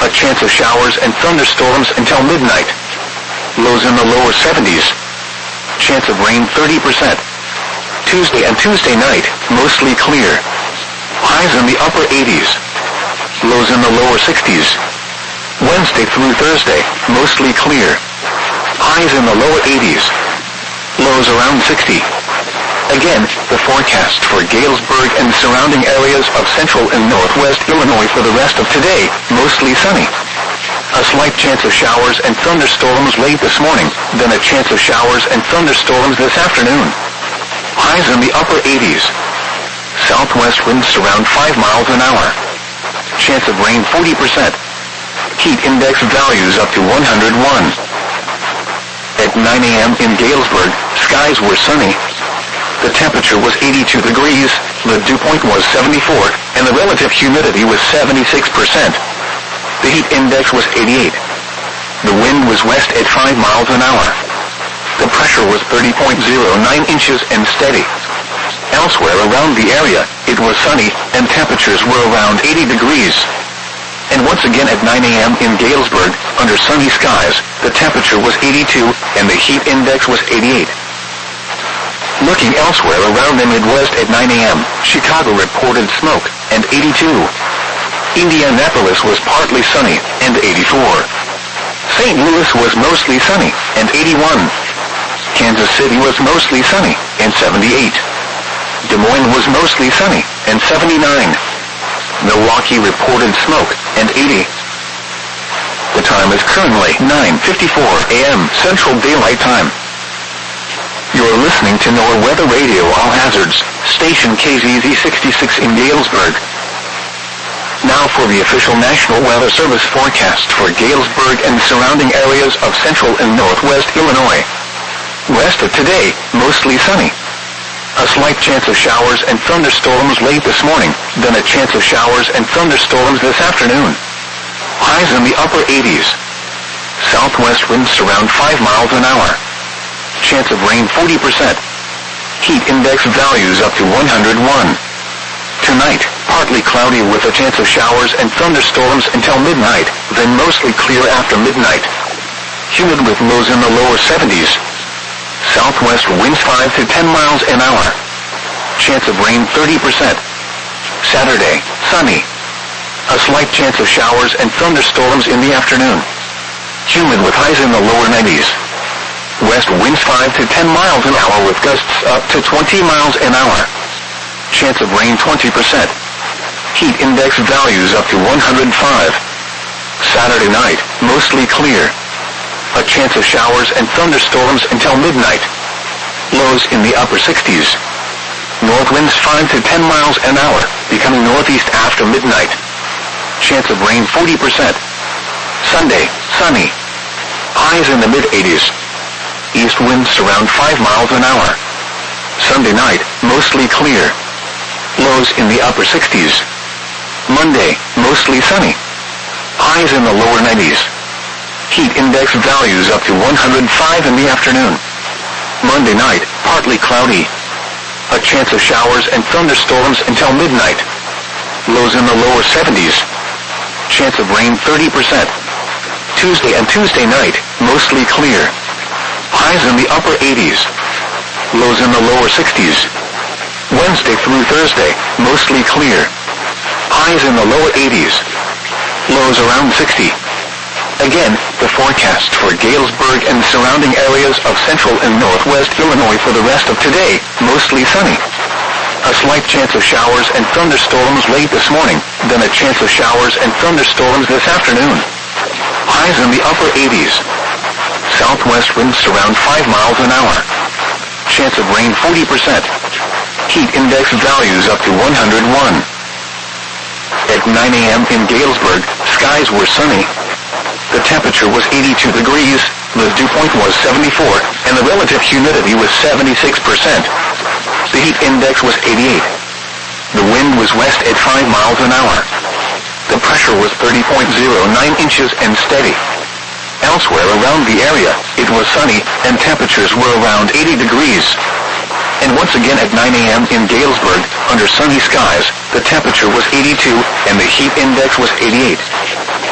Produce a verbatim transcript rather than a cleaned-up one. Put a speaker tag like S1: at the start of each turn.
S1: A chance of showers and thunderstorms until midnight. Lows in the lower seventies. Chance of rain thirty percent. Tuesday and Tuesday night, mostly clear. Highs in the upper eighties. Lows in the lower sixties. Wednesday through Thursday, mostly clear. Highs in the lower eighties. Lows around sixty. Again, the forecast for Galesburg and surrounding areas of central and northwest Illinois for the rest of today, mostly sunny. A slight chance of showers and thunderstorms late this morning, then a chance of showers and thunderstorms this afternoon. Highs in the upper eighties. Southwest winds around five miles an hour. Chance of rain forty percent. Heat index values up to one hundred one. At nine a.m. in Galesburg, skies were sunny. The temperature was eighty-two degrees, the dew point was seventy-four, and the relative humidity was seventy-six percent. The heat index was eighty-eight. The wind was west at five miles an hour. The pressure was thirty point zero nine inches and steady. Elsewhere around the area, it was sunny, and temperatures were around eighty degrees. And once again at nine a.m. in Galesburg, under sunny skies, the temperature was eighty-two, and the heat index was eighty-eight. Looking elsewhere around the Midwest at nine a.m., Chicago reported smoke, and eighty-two. Indianapolis was partly sunny, and eighty-four. Saint Louis was mostly sunny, and eighty-one. Kansas City was mostly sunny, and seventy-eight. Des Moines was mostly sunny, and seventy-nine. Milwaukee reported smoke, and eighty. The time is currently nine fifty-four a.m. Central Daylight Time. You're listening to NOAA Weather Radio All Hazards, station K Z Z sixty-six in Galesburg. Now for the official National Weather Service forecast for Galesburg and surrounding areas of central and northwest Illinois. Rest of today, mostly sunny. A slight chance of showers and thunderstorms late this morning, then a chance of showers and thunderstorms this afternoon. Highs in the upper eighties. Southwest winds around five miles an hour. Chance of rain forty percent. Heat index values up to one hundred one. Tonight, partly cloudy with a chance of showers and thunderstorms until midnight, then mostly clear after midnight. Humid with lows in the lower seventies. Southwest winds five to ten miles an hour. Chance of rain thirty percent. Saturday, sunny. A slight chance of showers and thunderstorms in the afternoon. Humid with highs in the lower nineties. West winds five to ten miles an hour with gusts up to twenty miles an hour. Chance of rain twenty percent. Heat index values up to one hundred five. Saturday night, mostly clear. A chance of showers and thunderstorms until midnight. Lows in the upper sixties. North winds five to ten miles an hour, becoming northeast after midnight. Chance of rain forty percent. Sunday, sunny. Highs in the mid-eighties. East winds around five miles an hour. Sunday night, mostly clear. Lows in the upper sixties. Monday, mostly sunny. Highs in the lower nineties. Heat index values up to one hundred five in the afternoon. Monday night, partly cloudy. A chance of showers and thunderstorms until midnight. Lows in the lower seventies. Chance of rain thirty percent. Tuesday and Tuesday night, mostly clear. Highs in the upper eighties. Lows in the lower sixties. Wednesday through Thursday, mostly clear. Highs in the lower eighties. Lows around sixty. Again, the forecast for Galesburg and surrounding areas of central and northwest Illinois for the rest of today, mostly sunny. A slight chance of showers and thunderstorms late this morning, then a chance of showers and thunderstorms this afternoon. Highs in the upper eighties. Southwest winds around five miles an hour. Chance of rain forty percent. Heat index values up to one hundred one. At nine a.m. in Galesburg, skies were sunny. The temperature was eighty-two degrees, the dew point was seventy-four, and the relative humidity was seventy-six percent. The heat index was eighty-eight. The wind was west at five miles an hour. The pressure was thirty point zero nine inches and steady. Elsewhere around the area, it was sunny, and temperatures were around eighty degrees. And once again at nine a.m. in Galesburg, under sunny skies, the temperature was eighty-two, and the heat index was eighty-eight.